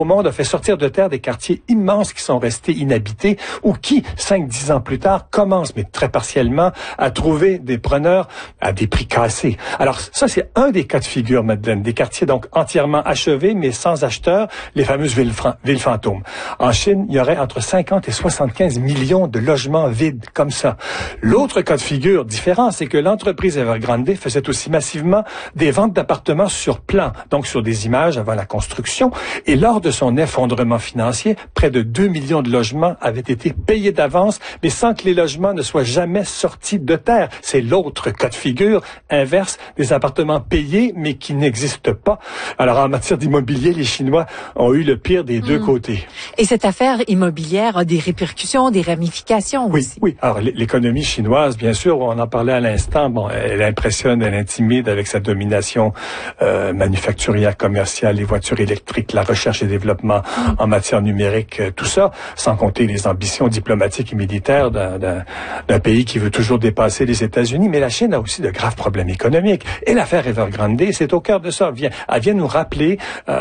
au monde a fait sortir de terre des quartiers immenses qui sont restés inhabités ou qui, 5-10 ans plus tard, commencent, mais très partiellement, à trouver des preneurs à des prix cassés. Alors ça, c'est un des cas de figure, Madeleine, des quartiers donc entièrement achevés, mais sans acheteurs, les fameuses villes fantômes. En Chine, il y aurait entre 50 et 75 millions de logements vides comme ça. L'autre cas de figure différent, c'est que l'entreprise Evergrande faisait aussi massivement des ventes d'appartements sur plan, donc sur des images avant la construction, et lors de son effondrement financier, près de 2 millions de logements avaient été payés d'avance, mais sans que les logements ne soient jamais sortis de terre. C'est l'autre cas de figure inverse, des appartements payés, mais qui n'existent pas. Alors, en matière d'immobilier, les Chinois ont eu le pire des deux côtés. Et cette affaire immobilière a des répercussions, des ramifications aussi. Oui. Alors, l'économie chinoise, bien sûr, on en parlait à l'instant, bon, elle impressionne, elle intimide avec sa domination manufacturière, commerciale, les voitures électriques, la recherche et développement en matière numérique, tout ça, sans compter les ambitions diplomatiques et militaires d'un pays qui veut toujours dépasser les États-Unis. Mais la Chine a aussi de graves problèmes économiques. Et l'affaire Evergrande, c'est au cœur de ça. Elle vient nous rappeler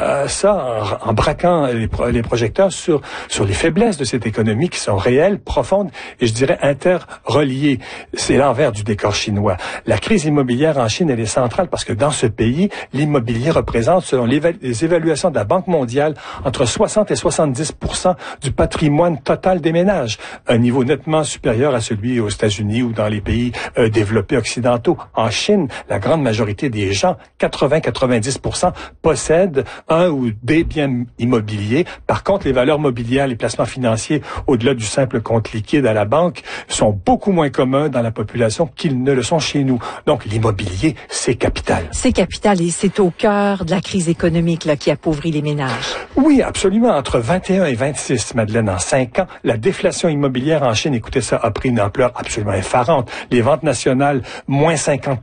ça en braquant les projecteurs sur les faiblesses de cette économie qui sont réelles, profondes et je dirais interreliées. C'est l'envers du décor chinois. La crise immobilière en Chine, elle est centrale parce que dans ce pays, l'immobilier représente, selon les évaluations de la Banque mondiale, entre 60 et 70% du patrimoine total des ménages. Un niveau nettement supérieur à celui aux États-Unis ou dans les pays développés occidentaux. En Chine, la grande majorité des gens, 80-90%, possèdent un ou des biens immobiliers. Par contre, les valeurs mobilières, les placements financiers, au-delà du simple compte liquide à la banque, sont beaucoup moins communs dans la population qu'ils ne le sont chez nous. Donc, l'immobilier, c'est capital. C'est capital et c'est au cœur de la crise économique là, qui appauvrit les ménages. Oui, absolument. Entre 21 et 26, Madeleine, en 5 ans, la déflation immobilière en Chine, écoutez ça, a pris une ampleur absolument effarante. Les ventes nationales, moins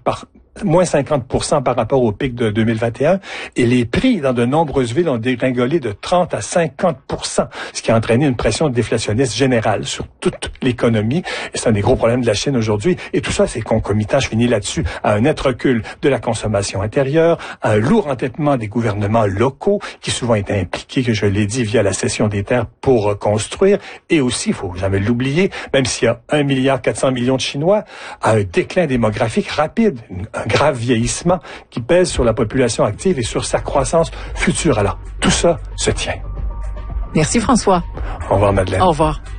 50% par rapport au pic de 2021. Et les prix dans de nombreuses villes ont dégringolé de 30 à 50%, ce qui a entraîné une pression déflationniste générale sur toute l'économie. Et c'est un des gros problèmes de la Chine aujourd'hui. Et tout ça, c'est concomitant, je finis là-dessus, à un net recul de la consommation intérieure, à un lourd entêtement des gouvernements locaux, qui souvent étaient impliqués, que je l'ai dit, via la cession des terres pour construire. Et aussi, il faut jamais l'oublier, même s'il y a 1,4 milliard de Chinois, à un déclin démographique rapide, un grave vieillissement qui pèse sur la population active et sur sa croissance future. Alors, tout ça se tient. Merci François. Au revoir Madeleine. Au revoir.